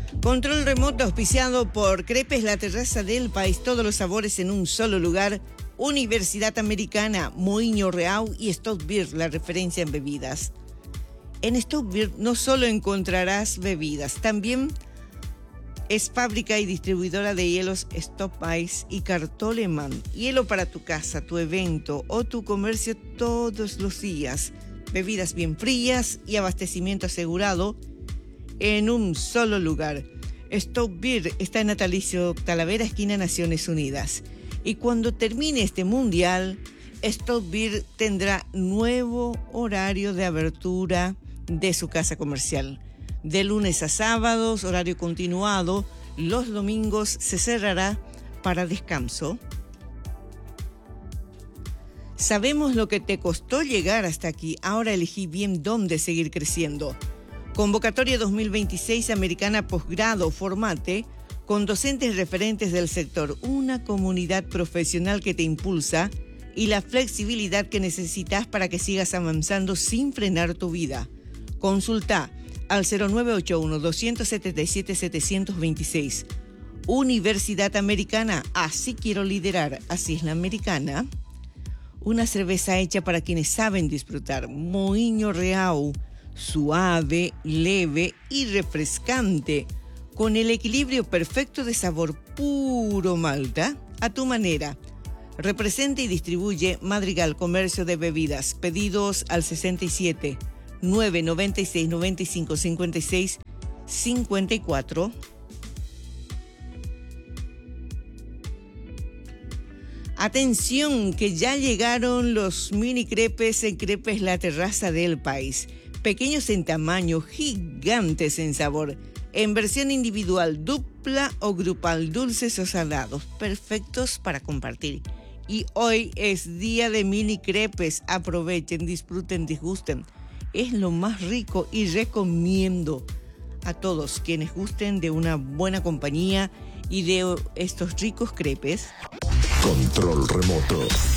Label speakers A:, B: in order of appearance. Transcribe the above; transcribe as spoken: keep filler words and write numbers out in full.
A: Control remoto auspiciado por Crepes La Terraza del País, todos los sabores en un solo lugar. Universidad Americana, Moinho Real y Stout Beer, la referencia en bebidas. En Stout Beer no solo encontrarás bebidas, también es fábrica y distribuidora de hielos Stop Ice y Cartoleman. Hielo para tu casa, tu evento o tu comercio todos los días. Bebidas bien frías y abastecimiento asegurado en un solo lugar. Stout Beer está en Natalicio Talavera, esquina Naciones Unidas. Y cuando termine este mundial, Stout Beer tendrá nuevo horario de abertura de su casa comercial. De lunes a sábados, horario continuado. Los domingos se cerrará para descanso. Sabemos lo que te costó llegar hasta aquí. Ahora elegí bien dónde seguir creciendo. Convocatoria dos mil veintiséis Americana Posgrado Formate con docentes referentes del sector. Una comunidad profesional que te impulsa y la flexibilidad que necesitas para que sigas avanzando sin frenar tu vida. Consulta al cero nueve ocho uno, dos siete siete, siete dos seis. Universidad Americana, así quiero liderar, así es la americana. Una cerveza hecha para quienes saben disfrutar. Moinho Real, suave, leve y refrescante, con el equilibrio perfecto de sabor puro malta, a tu manera. Representa y distribuye Madrigal Comercio de Bebidas. Pedidos al sesenta y siete, nueve noventa y seis, noventa y cinco, cincuenta y seis, cincuenta y cuatro. Atención, que ya llegaron los mini crepes en Crepes La Terraza del País. Pequeños en tamaño, gigantes en sabor. En versión individual, dupla o grupal, dulces o salados, perfectos para compartir. Y hoy es día de mini crepes. Aprovechen, disfruten, disgusten. Es lo más rico y recomiendo a todos quienes gusten de una buena compañía y de estos ricos crepes.
B: Control remoto.